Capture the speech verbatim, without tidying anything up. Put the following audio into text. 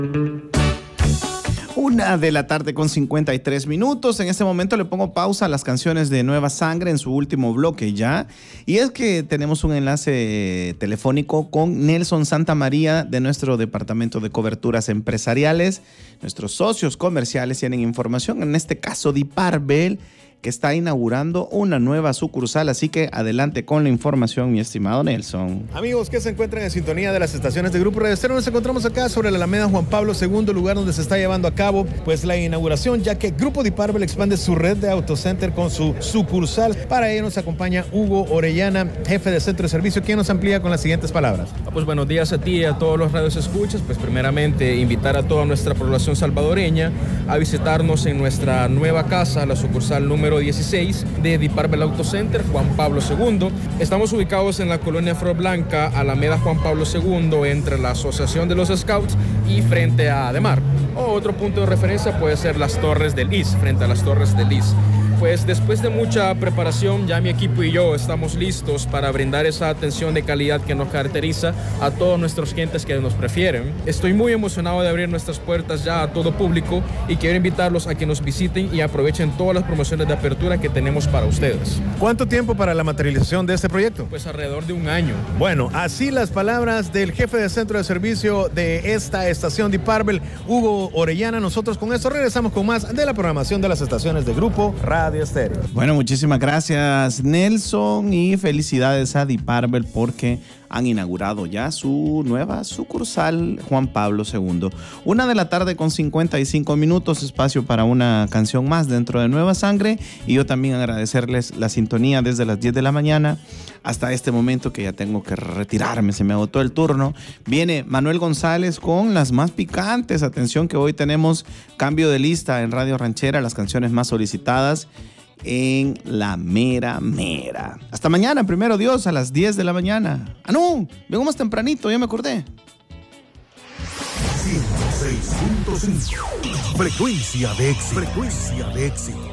Una de la tarde con cincuenta y tres minutos. En este momento le pongo pausa a las canciones de Nueva Sangre en su último bloque ya. Y es que tenemos un enlace telefónico con Nelson Santamaría de nuestro departamento de coberturas empresariales. Nuestros socios comerciales tienen información, en este caso Diparbel, que está inaugurando una nueva sucursal, así que adelante con la información, mi estimado Nelson. Amigos que se encuentran en sintonía de las estaciones de Grupo Radio Estéreo, nos encontramos acá sobre la Alameda Juan Pablo segundo, lugar donde se está llevando a cabo pues la inauguración, ya que Grupo Diparbel expande su red de autocenter con su sucursal. Para ello nos acompaña Hugo Orellana, jefe de centro de servicio, quien nos amplía con las siguientes palabras. Ah, pues buenos días a ti y a todos los radios escuchas. Pues primeramente invitar a toda nuestra población salvadoreña a visitarnos en nuestra nueva casa, la sucursal número dieciséis de Diparbel Autocenter, Juan Pablo segundo. Estamos ubicados en la colonia Flor Blanca, Alameda Juan Pablo segundo, entre la Asociación de los Scouts y frente a Ademar. O otro punto de referencia puede ser las Torres del I S, frente a las Torres del I S. Pues después de mucha preparación, ya mi equipo y yo estamos listos para brindar esa atención de calidad que nos caracteriza a todos nuestros clientes que nos prefieren. Estoy muy emocionado de abrir nuestras puertas ya a todo público y quiero invitarlos a que nos visiten y aprovechen todas las promociones de apertura que tenemos para ustedes. ¿Cuánto tiempo para la materialización de este proyecto? Pues alrededor de un año. Bueno, así las palabras del jefe de centro de servicio de esta estación Diparbel, Hugo Orellana. Nosotros con esto regresamos con más de la programación de las estaciones de Grupo Radio Estéreo. Bueno, muchísimas gracias, Nelson, y felicidades a Diparbel porque han inaugurado ya su nueva sucursal Juan Pablo segundo. Una de la tarde con cincuenta y cinco minutos, espacio para una canción más dentro de Nueva Sangre, y yo también agradecerles la sintonía desde las diez de la mañana hasta este momento que ya tengo que retirarme, se me agotó el turno. Viene Manuel González con las más picantes. Atención que hoy tenemos cambio de lista en Radio Ranchera, las canciones más solicitadas en la mera mera. Hasta mañana, primero Dios, a las diez de la mañana. Ah, no, vengo más tempranito, ya me acordé. ciento seis punto cinco Frecuencia de éxito. Frecuencia de éxito.